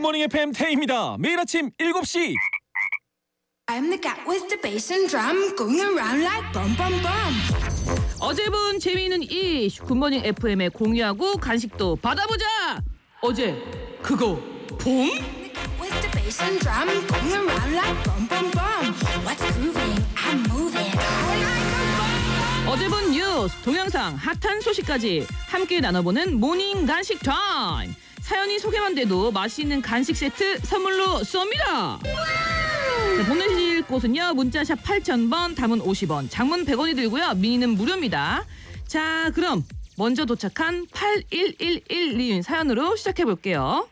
굿모닝 FM 태희입니다. 매일 아침 7시. I'm the cat with the bass and drum going around like bum bum bum. 어제 본 재미있는 이슈 굿모닝 FM에 공유하고 간식도 받아보자. 어제 그거 봄? With the bass and drum going around like bum bum bum. What's grooving? I'm moving. 어제 본 뉴스, 동영상, 핫한 소식까지 함께 나눠보는 모닝 간식 타임. 사연이 소개만 돼도 맛있는 간식 세트 선물로 쏩니다. 자, 보내실 곳은요. 문자샵 8000번, 담은 50원, 장문 100원이 들고요. 미니는 무료입니다. 자, 그럼 먼저 도착한 8111님 사연으로 시작해볼게요.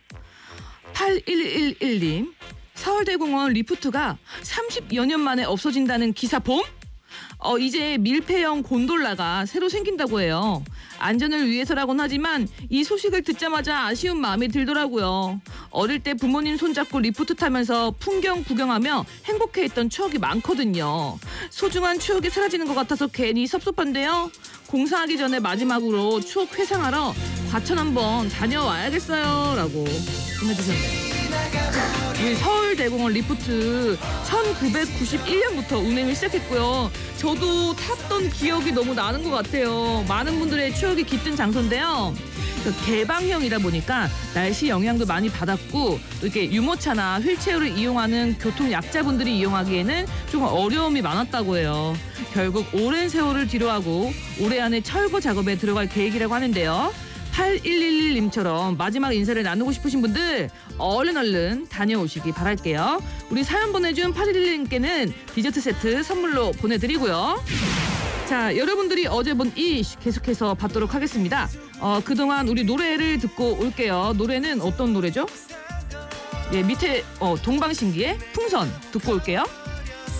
8111님, 서울대공원 리프트가 30여 년 만에 없어진다는 기사 봄? 이제 밀폐형 곤돌라가 새로 생긴다고 해요. 안전을 위해서라고는 하지만 이 소식을 듣자마자 아쉬운 마음이 들더라고요. 어릴 때 부모님 손잡고 리프트 타면서 풍경 구경하며 행복해했던 추억이 많거든요. 소중한 추억이 사라지는 것 같아서 괜히 섭섭한데요. 공사하기 전에 마지막으로 추억 회상하러 과천 한번 다녀와야겠어요. 라고 보내주셨네요. 이 서울대공원 리프트 1991년부터 운행을 시작했고요. 저도 탔던 기억이 너무 나는 것 같아요. 많은 분들의 추억이 깃든 장소인데요. 개방형이다 보니까 날씨 영향도 많이 받았고 또 이렇게 유모차나 휠체어를 이용하는 교통약자분들이 이용하기에는 조금 어려움이 많았다고 해요. 결국 오랜 세월을 뒤로하고 올해 안에 철거 작업에 들어갈 계획이라고 하는데요. 8111님처럼 마지막 인사를 나누고 싶으신 분들 얼른 다녀오시기 바랄게요. 우리 사연 보내준 8111님께는 디저트 세트 선물로 보내드리고요. 자, 여러분들이 어제 본 이슈 계속해서 받도록 하겠습니다. 그동안 우리 노래를 듣고 올게요. 노래는 어떤 노래죠? 예, 밑에 동방신기의 풍선 듣고 올게요.